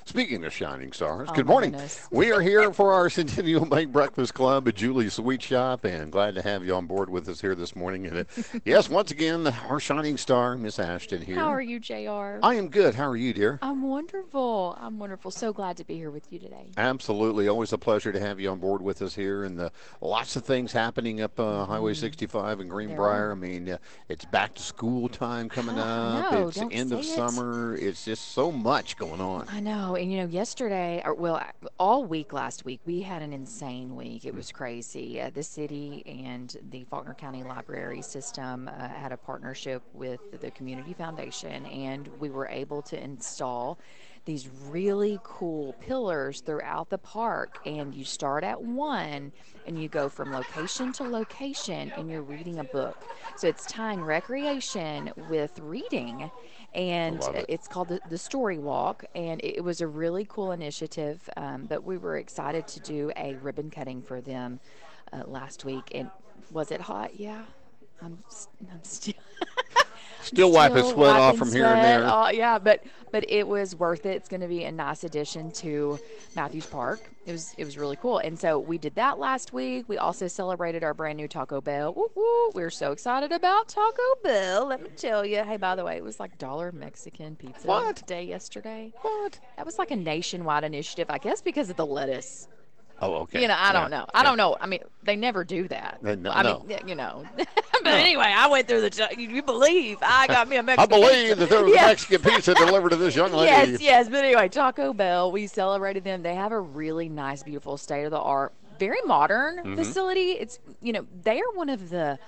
Speaking of shining stars, Oh good my morning. goodness. We are here for our Centennial Bank Breakfast Club at Julie's Sweet Shop, and glad to have you on board with us here this morning. And yes, once again, our shining star, Miss Ashton How are here. you, JR? I am good. How are you, dear? I'm wonderful. I'm wonderful. So glad to be here with you today. Absolutely. Always a pleasure to have you on board with us here. And lots of things happening up Highway Hmm. 65 in There Greenbrier. I are. mean, it's back to school time coming I up. know. It's Don't end of say it. summer. It's just so much going on. I know. And yesterday, or well, all week last week, we had an insane week. It was crazy. The city and the Faulkner County Library System had a partnership with the Community Foundation, and we were able to install these really cool pillars throughout the park. And you start at one and you go from location to location and you're reading a book. So it's tying recreation with reading, I and love it. it's called the Story Walk, and it was a really cool initiative. But we were excited to do a ribbon cutting for them last week. And was it hot? Yeah, I'm still Still wiping still sweat off wiping from here and sweat. there. Oh yeah, but it was worth it. It's going to be a nice addition to Matthews Park. It was really cool. And so we did that last week. We also celebrated our brand new Taco Bell. Woo woo. We're so excited about Taco Bell. Let me tell you. Hey, by the way, it was like dollar Mexican pizza What? day yesterday. What? That was like a nationwide initiative, I guess, because of the lettuce. Oh, okay. I Yeah. don't know. I Yeah. don't know. I they never do that. No. I mean, No. But No. anyway, I went through you believe I got me a I Mexican believe pizza. that there was a Yeah. Mexican pizza delivered to this young lady. Yes, yes. But anyway, Taco Bell, we celebrated them. They have a really nice, beautiful, state of the art, very modern Mm-hmm. facility. They are one of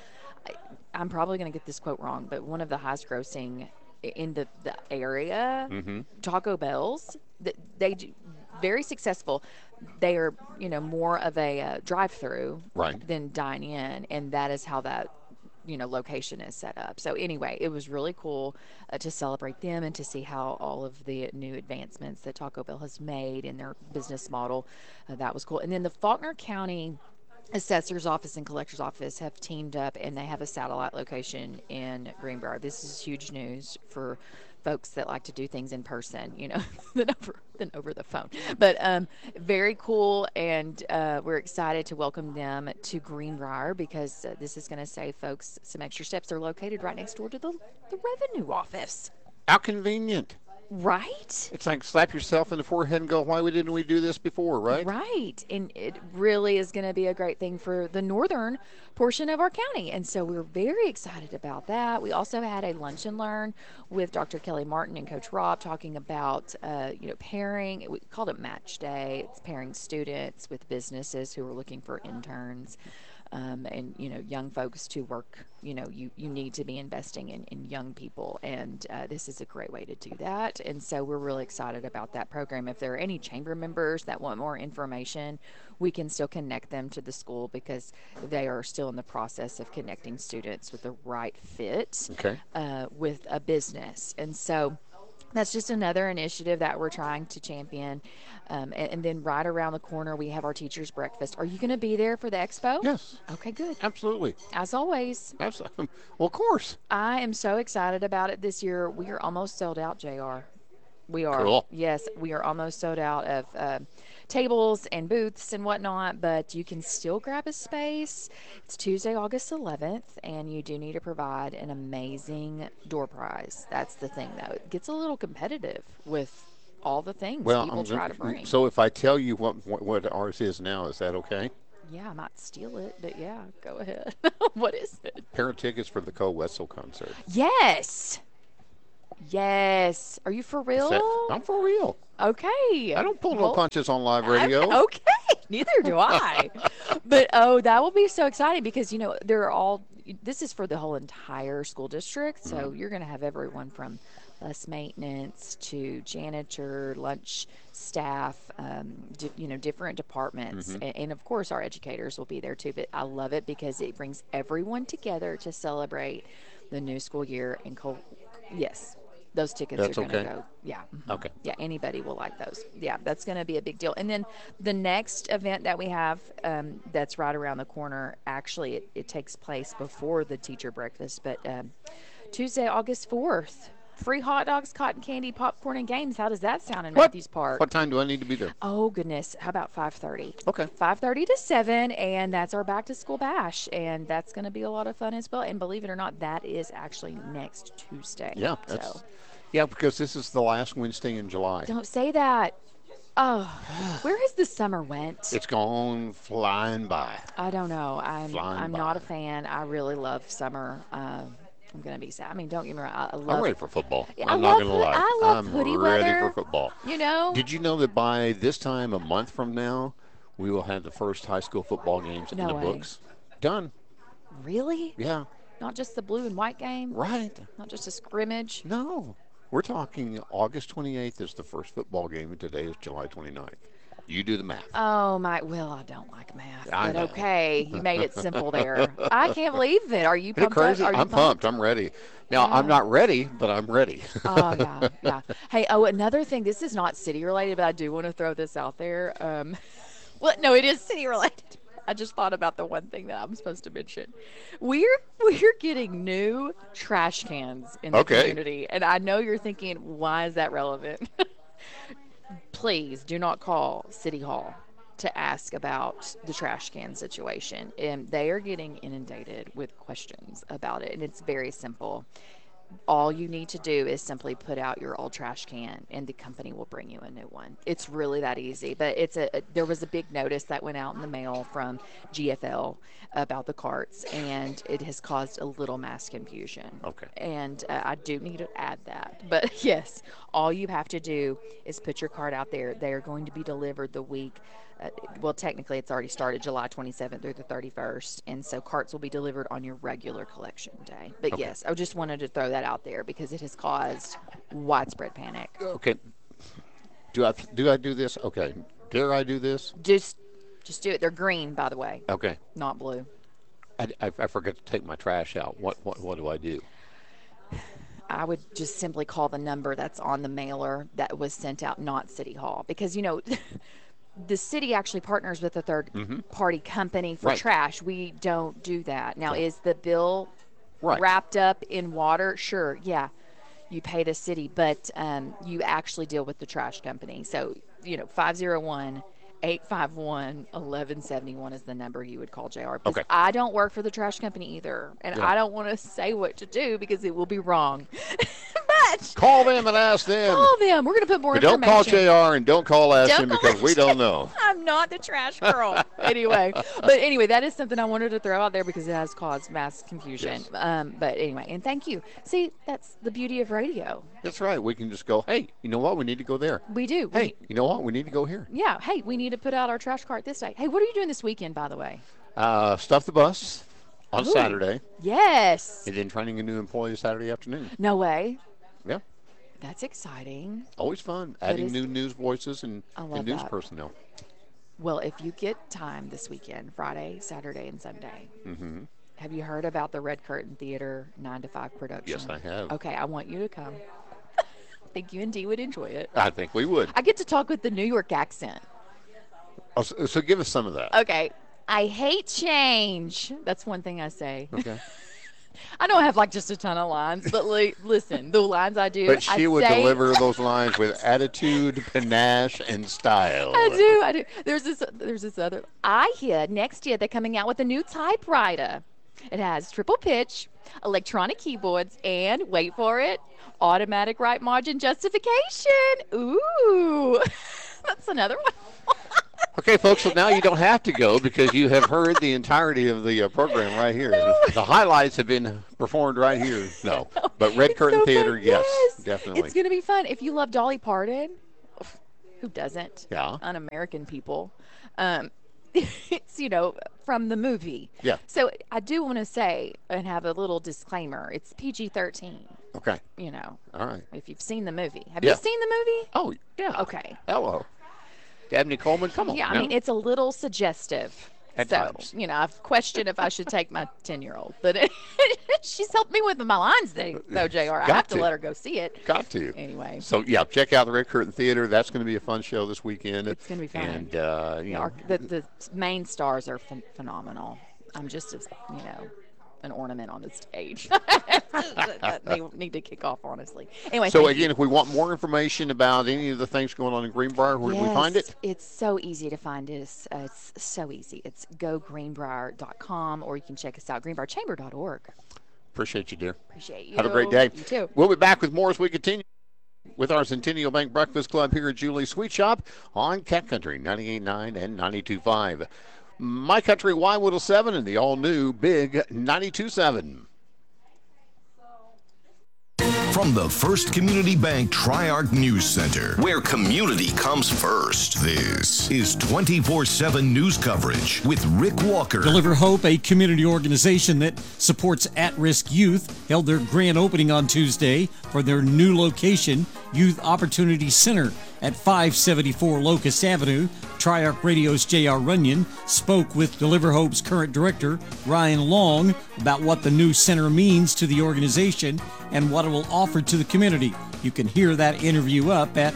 I'm probably going to get this quote wrong, but one of the highest grossing in the area. Mm-hmm. Taco Bells, they do very successful. They are, more of a drive-through Right. than dine in, and that is how that location is set up. So anyway, it was really cool to celebrate them and to see how all of the new advancements that Taco Bell has made in their business model. That was cool. And then the Faulkner County assessor's office and collector's office have teamed up and they have a satellite location in Greenbrier. This is huge news for folks that like to do things in person, than over the phone. But very cool, and we're excited to welcome them to Greenbrier because this is going to save folks some extra steps. They're located right next door to the revenue office. How convenient. Right? It's like slap yourself in the forehead and go, why didn't we do this before, right? Right. And it really is going to be a great thing for the northern portion of our county. And so we're very excited about that. We also had a lunch and learn with Dr. Kelly Martin and Coach Rob talking about, pairing. We called it Match Day. It's pairing students with businesses who are looking for interns. And young folks to work. You need to be investing in young people, and this is a great way to do that. And so we're really excited about that program. If there are any chamber members that want more information, we can still connect them to the school because they are still in the process of connecting students with the right fit Okay. with a business. And so that's just another initiative that we're trying to champion. And then right around the corner, we have our teachers' breakfast. Are you going to be there for the expo? Yes. Okay, good. Absolutely. As always, Absolutely. Well, of course. I am so excited about it this year. We are almost sold out, JR. We are. Cool. Yes, we are almost sold out of tables and booths and whatnot, but you can still grab a space. It's Tuesday, August 11th, and you do need to provide an amazing door prize. That's the thing, though. It gets a little competitive with all the things Well, people try to bring. so if I tell you what ours is now, is that okay? Yeah, I might steal it, but yeah, go ahead. What is it? Pair of tickets for the Cole Wetzel concert. Yes. Yes. Are you for real? I'm for real. Okay. I don't pull no Well, punches on live radio. okay. Neither do I. But that will be so exciting because they're all. This is for the whole entire school district, so you're going to have everyone from bus maintenance to janitor, lunch staff, different departments, Mm-hmm. and of course our educators will be there too. But I love it because it brings everyone together to celebrate the new school year. And yes, those tickets are That's going to okay. go. Yeah. Okay. Yeah, anybody will like those. Yeah, that's going to be a big deal. And then the next event that we have that's right around the corner, actually, it takes place before the teacher breakfast, but Tuesday, August 4th. Free hot dogs, cotton candy, popcorn, and games. How does that sound in What? Matthews Park? What time do I need to be there? Oh goodness, how about 5:30? Okay. 5:30 to 7, and that's our back to school bash, and that's going to be a lot of fun as well. And believe it or not, that is actually next Tuesday. Yeah, So yeah, because this is the last Wednesday in July. don't say that. Oh, where has the summer went? It's gone flying by. I don't know. Flying I'm by. not a fan. I really love summer. I'm gonna be sad. I mean, don't get me wrong. I I'm love. ready for football. Yeah, I'm not love going to hood- lie. I love I'm hoodie ready weather. for football. You know. Did you know that by this time, a month from now, we will have the first high school football games in No the way. books? Done. Really? Yeah. Not just the blue and white game. Right. Not just a scrimmage. No. We're talking August 28th is the first football game, and today is July 29th. You do the math. Oh my! Well, I don't like math, I but know. okay, you made it simple there. I can't believe it. Are you Isn't it pumped up? crazy? Are you I'm pumped. I'm ready. Now, I'm Yeah. not ready, but I'm ready. Oh yeah, yeah. Hey, oh, another thing. This is not city related, but I do want to throw this out there. Well, no, it is city related. I just thought about the one thing that I'm supposed to mention. We're getting new trash cans in the Okay. community, and I know you're thinking, why is that relevant? Please do not call City Hall to ask about the trash can situation. And they are getting inundated with questions about it, and it's very simple. All you need to do is simply put out your old trash can and the company will bring you a new one. It's really that easy. But there was a big notice that went out in the mail from GFL about the carts, and it has caused a little mass confusion. Okay. And I do need to add that. But yes, all you have to do is put your cart out there. They are going to be delivered the week. Well, technically, it's already started July 27th through the 31st, and so carts will be delivered on your regular collection day. But Okay. yes, I just wanted to throw that out there because it has caused widespread panic. Okay. Do I do this? Okay. Dare I do this? Just do it. They're green, by the way, Okay. not blue. I forgot to take my trash out. What do I do? I would just simply call the number that's on the mailer that was sent out, not City Hall, because the city actually partners with a third party company for Right. trash. We don't do that. Now, is the bill Right. wrapped up in water? Sure, yeah. You pay the city, but you actually deal with the trash company. So, 501 851 1171 is the number you would call JR. Because Okay. I don't work for the trash company either. And Yeah. I don't want to say what to do because it will be wrong. But Call them and ask them. call them. We're going to put more But don't call information. JR and don't call Ask Don't him call because we Ashton. don't know. I'm not the trash girl. Anyway, that is something I wanted to throw out there because it has caused mass confusion. Yes. But anyway, and thank you. See, that's the beauty of radio. That's right. We can just go, hey, you know what? We need to go there. We do. Hey, you know what? We need to go here. Yeah. Hey, we need to put out our trash cart this day. Hey, what are you doing this weekend, by the way? Stuff the bus on Ooh. Saturday Yes. and then training a new employee Saturday afternoon. No way. Yeah. That's exciting. Always fun. Adding is- new news voices and I love news that. personnel. Well, if you get time this weekend, Friday, Saturday, and Sunday, Mm-hmm. have you heard about the Red Curtain Theater 9 to 5 production? Yes, I have. Okay, I want you to come. I think you and Dee would enjoy it. I think we would. I get to talk with the New York accent. Oh, so give us some of that. Okay. I hate change. That's one thing I say. Okay. I don't have like just a ton of lines, but listen, the lines I do, But she I would say, deliver those lines with attitude, panache, and style. I do. There's this other. I hear next year they're coming out with a new typewriter. It has triple pitch, electronic keyboards, and wait for it, automatic right margin justification. Ooh, that's another one. Okay, folks, so now you don't have to go because you have heard the entirety of the program right here. The highlights have been performed right here. No, but Red It's Curtain so Theater, fun. yes, Yes. definitely. It's going to be fun. If you love Dolly Parton, who doesn't? Yeah. Un-American people. It's, from the movie. Yeah. So I do want to say and have a little disclaimer. It's PG-13, Okay, all right. if you've seen the movie. Have Yeah. you seen the movie? Oh, yeah. Okay. Hello. Dabney Coleman, come on. Yeah, I now. mean, it's a little suggestive. At so, times. I've questioned if I should take my 10-year-old. But she's helped me with my lines, though, JR. I Got have to to. let her go see it. Got to. Anyway. So, yeah, check out the Red Curtain Theater. That's going to be a fun show this weekend. It's gonna be fun. And, The main stars are phenomenal. I'm just, an ornament on the stage. They need to kick off, honestly. Anyway, So thank you. again, if we want more information about any of the things going on in Greenbrier, where do we find it? Yes, it's so easy to find us. It's so easy. It's gogreenbrier.com, or you can check us out, greenbrierchamber.org. Appreciate you, dear. Appreciate you. Have a great day. You too. We'll be back with more as we continue with our Centennial Bank Breakfast Club here at Julie's Sweet Shop on Cat Country 98.9 and 92.5. My Country Y107 and the all-new Big 92.7. From the First Community Bank Tri-Arc News Center, where community comes first. This is 24/7 news coverage with Rick Walker. Deliver Hope, a community organization that supports at-risk youth, held their grand opening on Tuesday for their new location, Youth Opportunity Center at 574 Locust Avenue. Tri-Arc Radio's J.R. Runyon spoke with Deliver Hope's current director, Ryan Long, about what the new center means to the organization and what it will offer to the community. You can hear that interview up at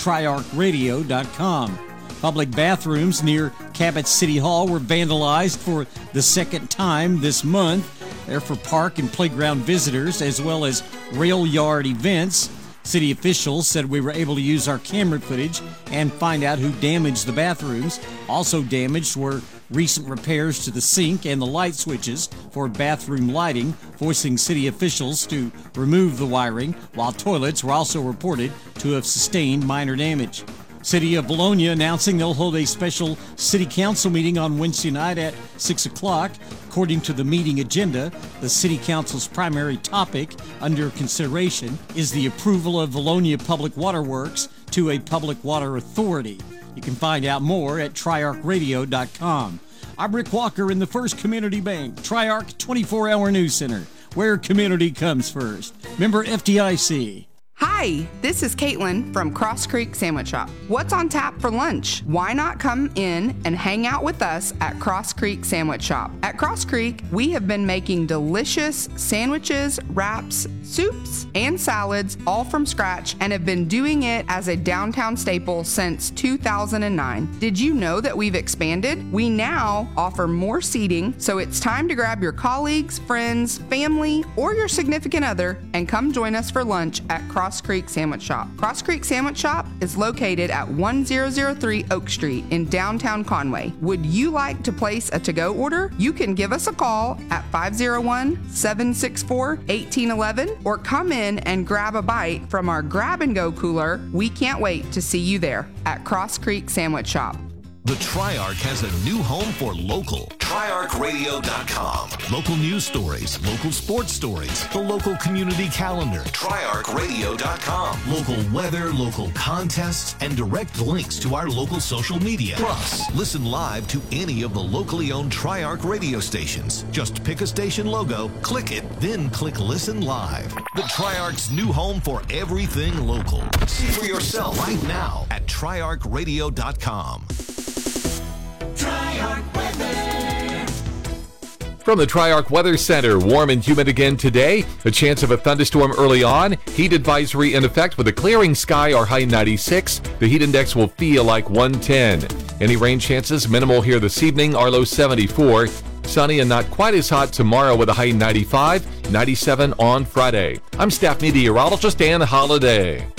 triarcradio.com. Public bathrooms near Cabot City Hall were vandalized for the second time this month. They're for park and playground visitors as well as rail yard events. City officials said we were able to use our camera footage and find out who damaged the bathrooms. Also damaged were recent repairs to the sink and the light switches for bathroom lighting, forcing city officials to remove the wiring, while toilets were also reported to have sustained minor damage. City of Bologna announcing they'll hold a special city council meeting on Wednesday night at 6 o'clock. According to the meeting agenda, the city council's primary topic under consideration is the approval of Bologna Public Water Works to a public water authority. You can find out more at triarcradio.com. I'm Rick Walker in the First Community Bank, Tri-Arc 24-hour news center, where community comes first. Member FDIC. Hi, this is Caitlin from Cross Creek Sandwich Shop. What's on tap for lunch? Why not come in and hang out with us at Cross Creek Sandwich Shop? At Cross Creek, we have been making delicious sandwiches, wraps, soups, and salads all from scratch and have been doing it as a downtown staple since 2009. Did you know that we've expanded? We now offer more seating, so it's time to grab your colleagues, friends, family, or your significant other and come join us for lunch at Cross Creek Sandwich Shop. Cross Creek Sandwich Shop is located at 1003 Oak Street in downtown Conway. Would you like to place a to-go order? You can give us a call at 501-764-1811 or come in and grab a bite from our grab-and-go cooler. We can't wait to see you there at Cross Creek Sandwich Shop. The Tri-Arc has a new home for local. TriArcRadio.com. Local news stories, local sports stories, the local community calendar. TriArcRadio.com. Local weather, local contests, and direct links to our local social media. Plus, listen live to any of the locally owned Tri-Arc radio stations. Just pick a station logo, click it, then click Listen Live. The Tri-Arc's new home for everything local. See for yourself right now at TriArcRadio.com. From the Tri-Arc Weather Center, warm and humid again today. A chance of a thunderstorm early on. Heat advisory in effect with a clearing sky, our high 96. The heat index will feel like 110. Any rain chances minimal here this evening, our low 74. Sunny and not quite as hot tomorrow with a high 95, 97 on Friday. I'm staff meteorologist Ann Holliday.